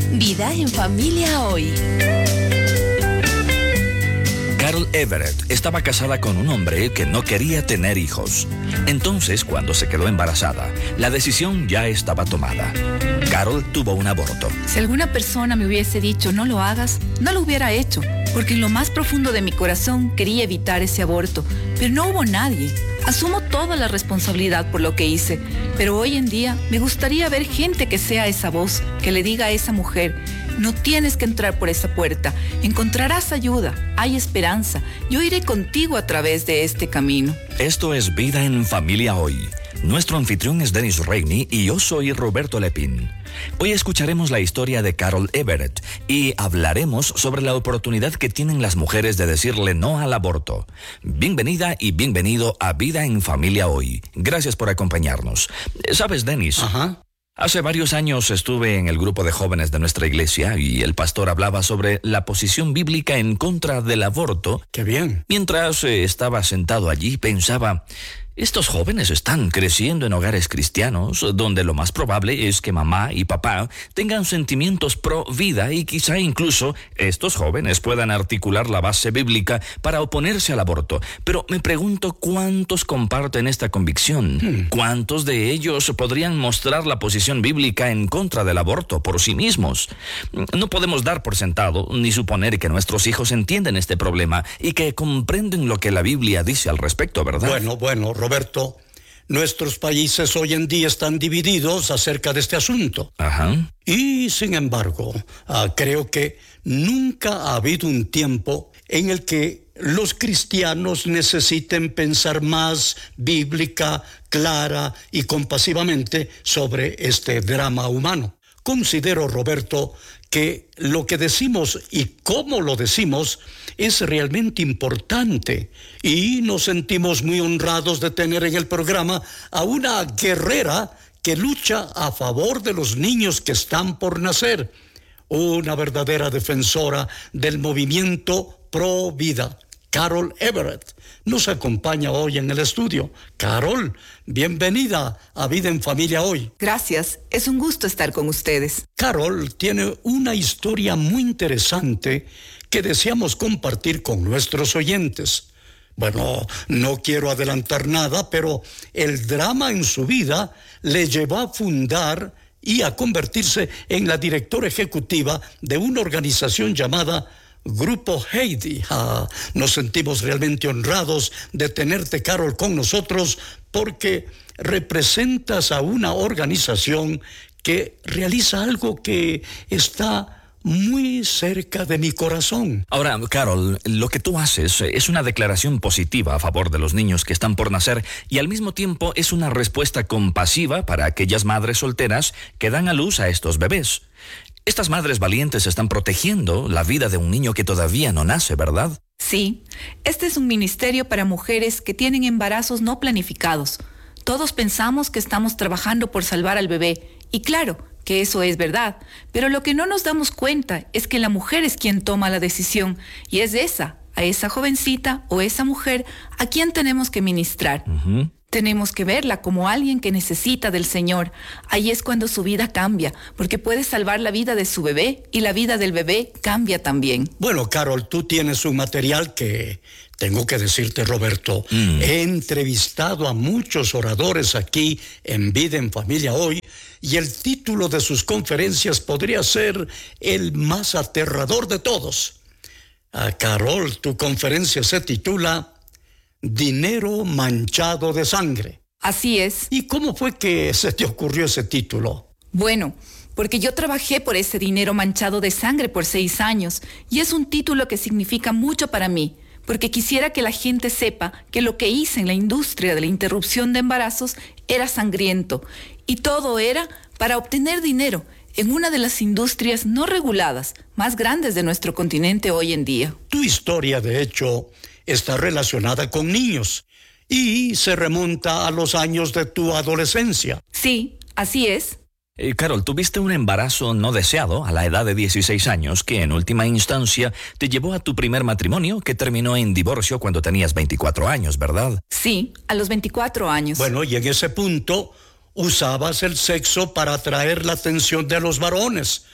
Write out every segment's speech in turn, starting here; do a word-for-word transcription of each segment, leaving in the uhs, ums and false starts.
Vida en Familia Hoy. Carol Everett estaba casada con un hombre que no quería tener hijos. Entonces, cuando se quedó embarazada, la decisión ya estaba tomada. Carol tuvo un aborto. Si alguna persona me hubiese dicho no lo hagas, no lo hubiera hecho, porque en lo más profundo de mi corazón quería evitar ese aborto, pero no hubo nadie. Asumo toda la responsabilidad por lo que hice, pero hoy en día me gustaría ver gente que sea esa voz, que le diga a esa mujer: no tienes que entrar por esa puerta, encontrarás ayuda, hay esperanza, yo iré contigo a través de este camino. Esto es Vida en Familia Hoy. Nuestro anfitrión es Dennis Rainey y yo soy Roberto Lepín. Hoy escucharemos la historia de Carol Everett y hablaremos sobre la oportunidad que tienen las mujeres de decirle no al aborto. Bienvenida y bienvenido a Vida en Familia Hoy. Gracias por acompañarnos. ¿Sabes, Dennis? Ajá. Hace varios años estuve en el grupo de jóvenes de nuestra iglesia y el pastor hablaba sobre la posición bíblica en contra del aborto. ¡Qué bien! Mientras eh, estaba sentado allí, pensaba: estos jóvenes están creciendo en hogares cristianos, donde lo más probable es que mamá y papá tengan sentimientos pro vida y quizá incluso estos jóvenes puedan articular la base bíblica para oponerse al aborto. Pero me pregunto cuántos comparten esta convicción. Hmm. ¿Cuántos de ellos podrían mostrar la posición bíblica en contra del aborto por sí mismos? No podemos dar por sentado ni suponer que nuestros hijos entienden este problema y que comprenden lo que la Biblia dice al respecto, ¿verdad? Bueno, bueno, Roberto, nuestros países hoy en día están divididos acerca de este asunto. Ajá. Y, sin embargo, uh, creo que nunca ha habido un tiempo en el que los cristianos necesiten pensar más bíblica, clara y compasivamente sobre este drama humano. Considero, Roberto, que lo que decimos y cómo lo decimos es realmente importante y nos sentimos muy honrados de tener en el programa a una guerrera que lucha a favor de los niños que están por nacer, una verdadera defensora del movimiento pro vida. Carol Everett nos acompaña hoy en el estudio. Carol, bienvenida a Vida en Familia Hoy. Gracias, es un gusto estar con ustedes. Carol tiene una historia muy interesante que deseamos compartir con nuestros oyentes. Bueno, no quiero adelantar nada, pero el drama en su vida le llevó a fundar y a convertirse en la directora ejecutiva de una organización llamada Grupo Heidi. Ah, nos sentimos realmente honrados de tenerte, Carol, con nosotros porque representas a una organización que realiza algo que está muy cerca de mi corazón. Ahora, Carol, lo que tú haces es una declaración positiva a favor de los niños que están por nacer y al mismo tiempo es una respuesta compasiva para aquellas madres solteras que dan a luz a estos bebés. Estas madres valientes están protegiendo la vida de un niño que todavía no nace, ¿verdad? Sí, este es un ministerio para mujeres que tienen embarazos no planificados. Todos pensamos que estamos trabajando por salvar al bebé, y claro, que eso es verdad, pero lo que no nos damos cuenta es que la mujer es quien toma la decisión, y es esa, a esa jovencita o esa mujer a quien tenemos que ministrar. Uh-huh. Tenemos que verla como alguien que necesita del Señor. Ahí es cuando su vida cambia, porque puede salvar la vida de su bebé y la vida del bebé cambia también. Bueno, Carol, tú tienes un material que, tengo que decirte, Roberto, mm. he entrevistado a muchos oradores aquí en Vida en Familia Hoy y el título de sus conferencias podría ser el más aterrador de todos. Ah, Carol, tu conferencia se titula Dinero manchado de sangre. Así es. ¿Y cómo fue que se te ocurrió ese título? Bueno, porque yo trabajé por ese dinero manchado de sangre por seis años y es un título que significa mucho para mí, porque quisiera que la gente sepa que lo que hice en la industria de la interrupción de embarazos era sangriento y todo era para obtener dinero en una de las industrias no reguladas más grandes de nuestro continente hoy en día. Tu historia, de hecho, está relacionada con niños y se remonta a los años de tu adolescencia. Sí, así es. Eh, Carol, tuviste un embarazo no deseado a la edad de dieciséis años que en última instancia te llevó a tu primer matrimonio que terminó en divorcio cuando tenías veinticuatro años, ¿verdad? Sí, a los veinticuatro años. Bueno, y en ese punto usabas el sexo para atraer la atención de los varones.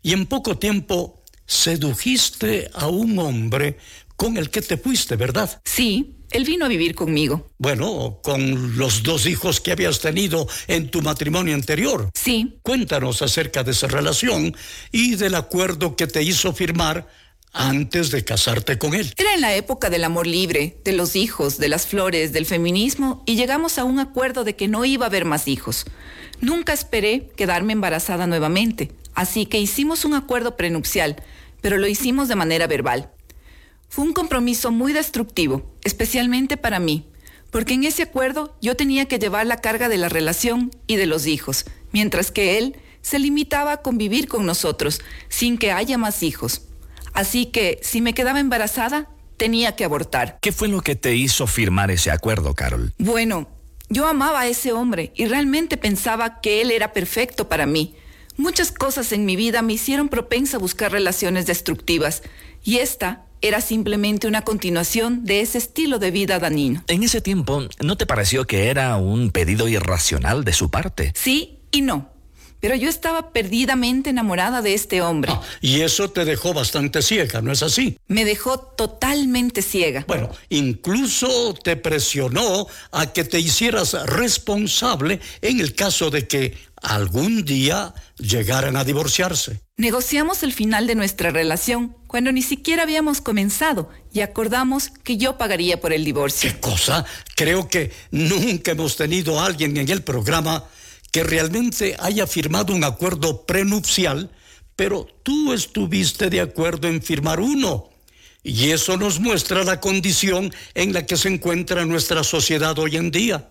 y en poco tiempo sedujiste a un hombre con el que te fuiste, ¿verdad? Sí, él vino a vivir conmigo. Bueno, con los dos hijos que habías tenido en tu matrimonio anterior. Sí. Cuéntanos acerca de esa relación y del acuerdo que te hizo firmar antes de casarte con él. Era en la época del amor libre, de los hijos, de las flores, del feminismo, y llegamos a un acuerdo de que no iba a haber más hijos. Nunca esperé quedarme embarazada nuevamente, así que hicimos un acuerdo prenupcial, pero lo hicimos de manera verbal. Fue un compromiso muy destructivo, especialmente para mí, porque en ese acuerdo yo tenía que llevar la carga de la relación y de los hijos, mientras que él se limitaba a convivir con nosotros sin que haya más hijos. Así que, si me quedaba embarazada, tenía que abortar. ¿Qué fue lo que te hizo firmar ese acuerdo, Carol? Bueno, yo amaba a ese hombre y realmente pensaba que él era perfecto para mí. Muchas cosas en mi vida me hicieron propensa a buscar relaciones destructivas, y esta era simplemente una continuación de ese estilo de vida dañino. En ese tiempo, ¿no te pareció que era un pedido irracional de su parte? Sí y no. Pero yo estaba perdidamente enamorada de este hombre. Ah, y eso te dejó bastante ciega, ¿no es así? Me dejó totalmente ciega. Bueno, incluso te presionó a que te hicieras responsable en el caso de que algún día llegaran a divorciarse. Negociamos el final de nuestra relación cuando ni siquiera habíamos comenzado y acordamos que yo pagaría por el divorcio. ¿Qué cosa? Creo que nunca hemos tenido a alguien en el programa que realmente haya firmado un acuerdo prenupcial, pero tú estuviste de acuerdo en firmar uno. Y eso nos muestra la condición en la que se encuentra nuestra sociedad hoy en día.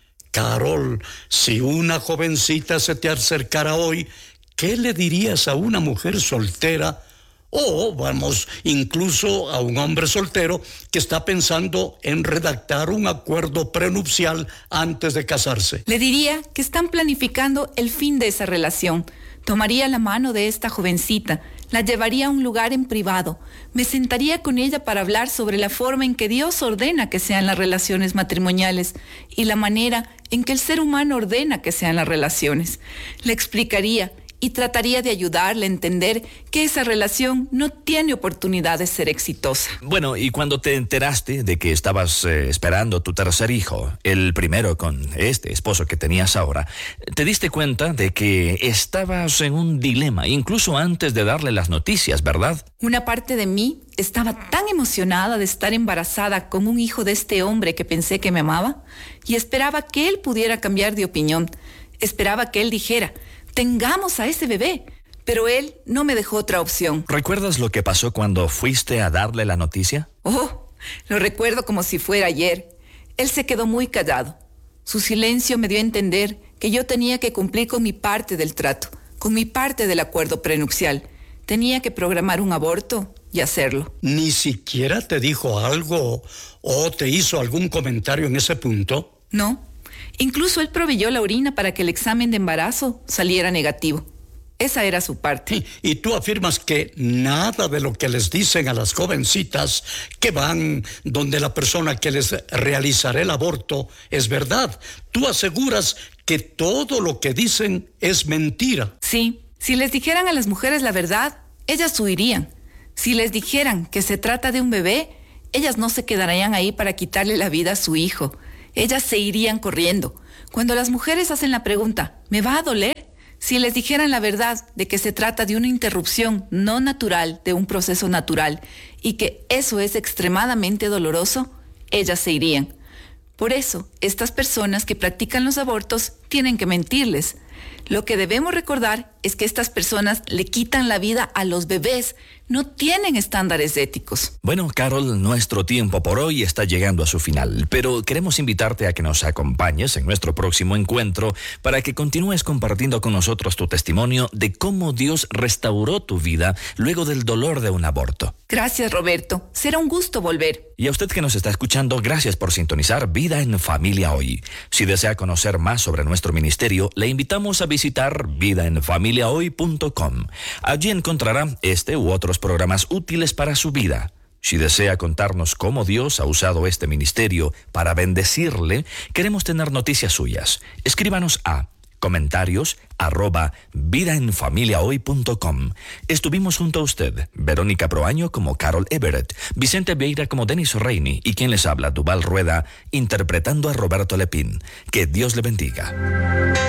Carol, si una jovencita se te acercara hoy, ¿qué le dirías a una mujer soltera? O, vamos, incluso a un hombre soltero que está pensando en redactar un acuerdo prenupcial antes de casarse. Le diría que están planificando el fin de esa relación. Tomaría la mano de esta jovencita, la llevaría a un lugar en privado, me sentaría con ella para hablar sobre la forma en que Dios ordena que sean las relaciones matrimoniales y la manera en que el ser humano ordena que sean las relaciones. Le explicaría y trataría de ayudarle a entender que esa relación no tiene oportunidad de ser exitosa. Bueno, y cuando te enteraste de que estabas eh, esperando tu tercer hijo, el primero con este esposo que tenías ahora, te diste cuenta de que estabas en un dilema, incluso antes de darle las noticias, ¿verdad? Una parte de mí estaba tan emocionada de estar embarazada con un hijo de este hombre que pensé que me amaba, y esperaba que él pudiera cambiar de opinión. Esperaba que él dijera: tengamos a ese bebé, pero él no me dejó otra opción. ¿Recuerdas lo que pasó cuando fuiste a darle la noticia? Oh, lo recuerdo como si fuera ayer. Él se quedó muy callado. Su silencio me dio a entender que yo tenía que cumplir con mi parte del trato, con mi parte del acuerdo prenupcial. Tenía que programar un aborto y hacerlo. ¿Ni siquiera te dijo algo o te hizo algún comentario en ese punto? No. Incluso él proveyó la orina para que el examen de embarazo saliera negativo. Esa era su parte. Y, y tú afirmas que nada de lo que les dicen a las jovencitas que van donde la persona que les realizará el aborto es verdad. Tú aseguras que todo lo que dicen es mentira. Sí, si les dijeran a las mujeres la verdad, ellas huirían. Si les dijeran que se trata de un bebé, ellas no se quedarían ahí para quitarle la vida a su hijo. Ellas se irían corriendo. Cuando las mujeres hacen la pregunta, ¿me va a doler? Si les dijeran la verdad de que se trata de una interrupción no natural de un proceso natural y que eso es extremadamente doloroso, ellas se irían. Por eso, estas personas que practican los abortos tienen que mentirles. Lo que debemos recordar es que estas personas le quitan la vida a los bebés, no tienen estándares éticos. Bueno, Carol, nuestro tiempo por hoy está llegando a su final, pero queremos invitarte a que nos acompañes en nuestro próximo encuentro para que continúes compartiendo con nosotros tu testimonio de cómo Dios restauró tu vida luego del dolor de un aborto. Gracias, Roberto. Será un gusto volver. Y a usted que nos está escuchando, gracias por sintonizar Vida en Familia Hoy. Si desea conocer más sobre nuestro ministerio, le invitamos a visitar vida en familia hoy punto com. Allí encontrará este u otros programas útiles para su vida. Si desea contarnos cómo Dios ha usado este ministerio para bendecirle, queremos tener noticias suyas. Escríbanos a Comentarios arroba vidaenfamiliahoy punto com. Estuvimos junto a usted, Verónica Proaño como Carol Everett, Vicente Vieira como Denis Reini y quien les habla, Duval Rueda, interpretando a Roberto Lepín. Que Dios le bendiga.